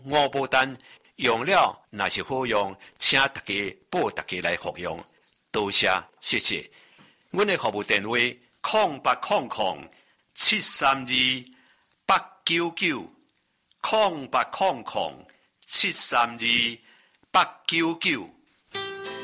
五宝丹用了若是好用，请大家报大家来服用。多谢，谢谢。阮的服务电话0800-732-899，0800-732-899。